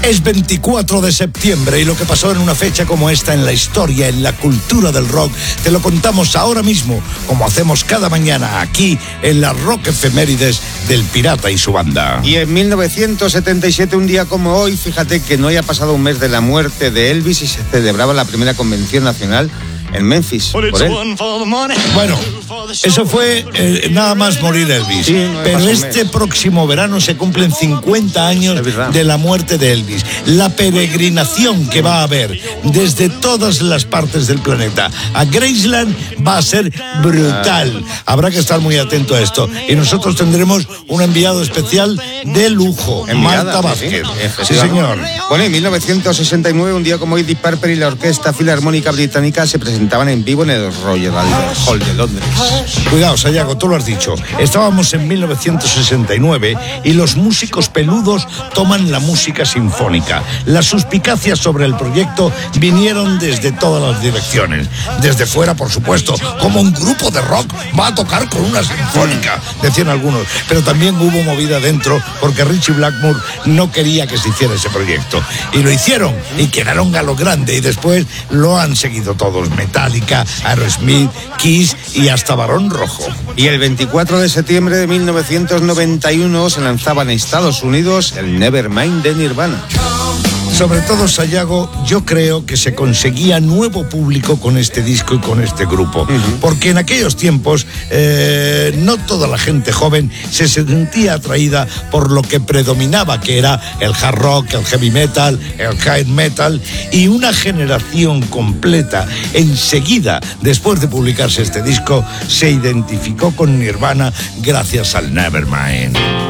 Es 24 de septiembre y lo que pasó en una fecha como esta en la historia, en la cultura del rock, te lo contamos ahora mismo, como hacemos cada mañana aquí en las Rock Efemérides del Pirata y su banda. Y en 1977, un día como hoy, fíjate que no haya pasado un mes de la muerte de Elvis y se celebraba la primera convención nacional en Memphis. Por él. Bueno, eso fue nada más morir Elvis. Sí, pero este próximo verano se cumplen 50 años de la muerte de Elvis. La peregrinación que va a haber desde todas las partes del planeta a Graceland va a ser brutal. Habrá que estar muy atento a esto. Y nosotros tendremos un enviado especial de lujo, Marta Vázquez. Sí, señor. Bueno, en 1969, un día como hoy, Deep Purple y la Orquesta Filarmónica Británica se presentaban en vivo en el Royal Albert Hall de Londres. Cuidado, Sayago, tú lo has dicho. Estábamos en 1969 y los músicos peludos toman la música sinfónica. Las suspicacias sobre el proyecto vinieron desde todas las direcciones. Desde fuera, por supuesto, como un grupo de rock va a tocar con una sinfónica, decían algunos. Pero también hubo movida dentro porque Ritchie Blackmore no quería que se hiciera ese proyecto. Y lo hicieron y quedaron a lo grande y después lo han seguido todos. Metallica, Aerosmith, Kiss y hasta Barón Rojo. Y el 24 de septiembre de 1991 se lanzaba en Estados Unidos el Nevermind de Nirvana. Sobre todo, Sayago, yo creo que se conseguía nuevo público con este disco y con este grupo. Porque en aquellos tiempos no toda la gente joven se sentía atraída por lo que predominaba, que era el hard rock, el heavy metal, el high metal, y una generación completa enseguida, después de publicarse este disco, se identificó con Nirvana gracias al Nevermind.